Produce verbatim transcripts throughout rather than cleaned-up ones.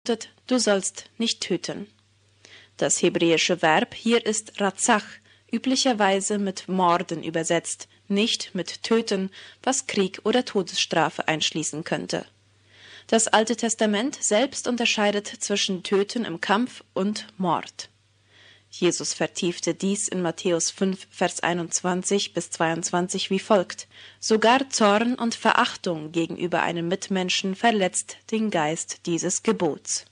lautet, du sollst nicht töten. Das hebräische Verb hier ist Ratzach, üblicherweise mit Morden übersetzt, nicht mit Töten, was Krieg oder Todesstrafe einschließen könnte. Das Alte Testament selbst unterscheidet zwischen Töten im Kampf und Mord. Jesus vertiefte dies in Matthäus fünf, Vers einundzwanzig bis zweiundzwanzig wie folgt: Sogar Zorn und Verachtung gegenüber einem Mitmenschen verletzt den Geist dieses Gebots.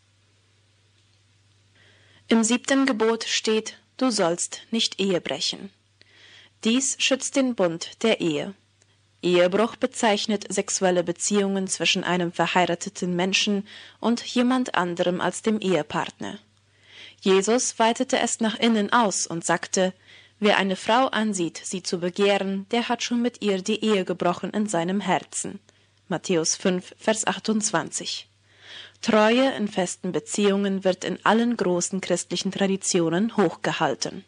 Im siebten Gebot steht, du sollst nicht Ehe brechen. Dies schützt den Bund der Ehe. Ehebruch bezeichnet sexuelle Beziehungen zwischen einem verheirateten Menschen und jemand anderem als dem Ehepartner. Jesus weitete es nach innen aus und sagte, wer eine Frau ansieht, sie zu begehren, der hat schon mit ihr die Ehe gebrochen in seinem Herzen. Matthäus fünf, Vers achtundzwanzig. Treue in festen Beziehungen wird in allen großen christlichen Traditionen hochgehalten.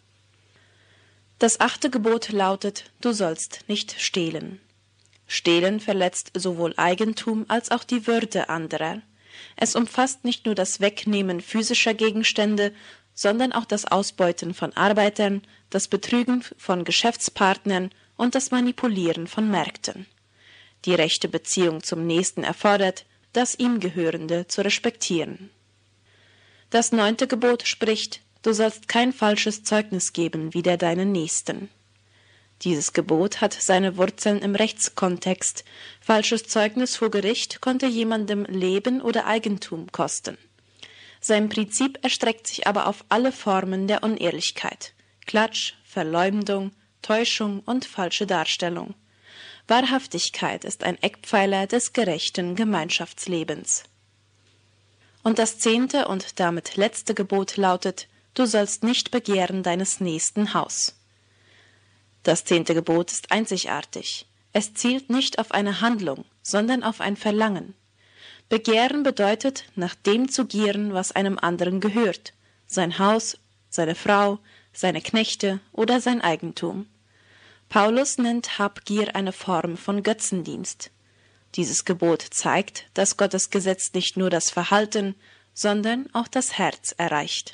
Das achte Gebot lautet, du sollst nicht stehlen. Stehlen verletzt sowohl Eigentum als auch die Würde anderer. Es umfasst nicht nur das Wegnehmen physischer Gegenstände, sondern auch das Ausbeuten von Arbeitern, das Betrügen von Geschäftspartnern und das Manipulieren von Märkten. Die rechte Beziehung zum Nächsten erfordert, das ihm Gehörende zu respektieren. Das neunte Gebot spricht, du sollst kein falsches Zeugnis geben wider deinen Nächsten. Dieses Gebot hat seine Wurzeln im Rechtskontext. Falsches Zeugnis vor Gericht konnte jemandem Leben oder Eigentum kosten. Sein Prinzip erstreckt sich aber auf alle Formen der Unehrlichkeit: Klatsch, Verleumdung, Täuschung und falsche Darstellung. Wahrhaftigkeit ist ein Eckpfeiler des gerechten Gemeinschaftslebens. Und das zehnte und damit letzte Gebot lautet, du sollst nicht begehren deines nächsten Haus. Das zehnte Gebot ist einzigartig. Es zielt nicht auf eine Handlung, sondern auf ein Verlangen. Begehren bedeutet, nach dem zu gieren, was einem anderen gehört: sein Haus, seine Frau, seine Knechte oder sein Eigentum. Paulus nennt Habgier eine Form von Götzendienst. Dieses Gebot zeigt, dass Gottes Gesetz nicht nur das Verhalten, sondern auch das Herz erreicht.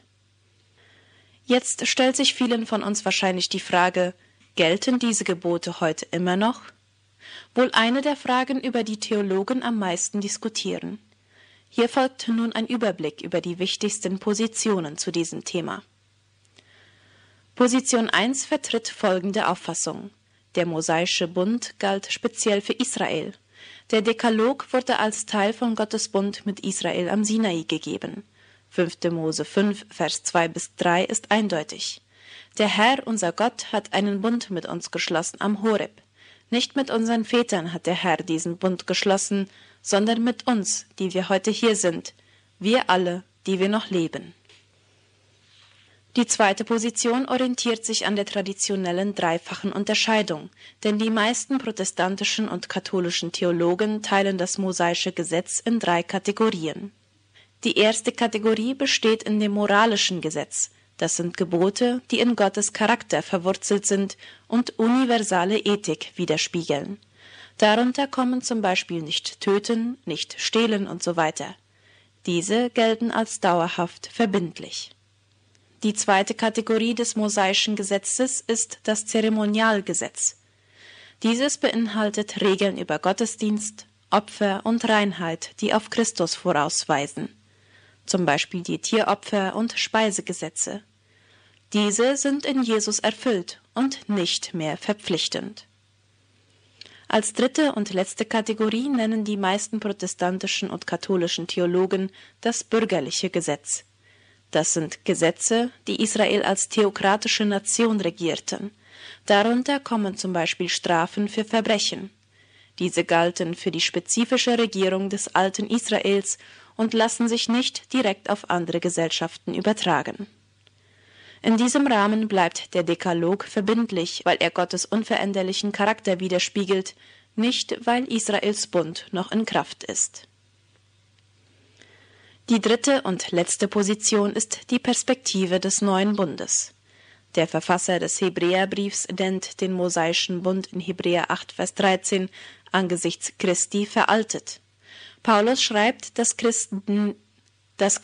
Jetzt stellt sich vielen von uns wahrscheinlich die Frage, gelten diese Gebote heute immer noch? Wohl eine der Fragen, über die Theologen am meisten diskutieren. Hier folgt nun ein Überblick über die wichtigsten Positionen zu diesem Thema. Position eins vertritt folgende Auffassung: Der mosaische Bund galt speziell für Israel. Der Dekalog wurde als Teil von Gottes Bund mit Israel am Sinai gegeben. fünfte Mose fünf, Vers zwei bis drei ist eindeutig. Der Herr, unser Gott, hat einen Bund mit uns geschlossen am Horeb. Nicht mit unseren Vätern hat der Herr diesen Bund geschlossen, sondern mit uns, die wir heute hier sind, wir alle, die wir noch leben. Die zweite Position orientiert sich an der traditionellen dreifachen Unterscheidung, denn die meisten protestantischen und katholischen Theologen teilen das mosaische Gesetz in drei Kategorien. Die erste Kategorie besteht in dem moralischen Gesetz. Das sind Gebote, die in Gottes Charakter verwurzelt sind und universale Ethik widerspiegeln. Darunter kommen zum Beispiel nicht töten, nicht stehlen und so weiter. Diese gelten als dauerhaft verbindlich. Die zweite Kategorie des mosaischen Gesetzes ist das Zeremonialgesetz. Dieses beinhaltet Regeln über Gottesdienst, Opfer und Reinheit, die auf Christus vorausweisen. Zum Beispiel die Tieropfer und Speisegesetze. Diese sind in Jesus erfüllt und nicht mehr verpflichtend. Als dritte und letzte Kategorie nennen die meisten protestantischen und katholischen Theologen das bürgerliche Gesetz. Das sind Gesetze, die Israel als theokratische Nation regierten. Darunter kommen zum Beispiel Strafen für Verbrechen. Diese galten für die spezifische Regierung des alten Israels und lassen sich nicht direkt auf andere Gesellschaften übertragen. In diesem Rahmen bleibt der Dekalog verbindlich, weil er Gottes unveränderlichen Charakter widerspiegelt, nicht weil Israels Bund noch in Kraft ist. Die dritte und letzte Position ist die Perspektive des neuen Bundes. Der Verfasser des Hebräerbriefs nennt den mosaischen Bund in Hebräer acht, Vers dreizehn angesichts Christi veraltet. Paulus schreibt, dass Christen, dass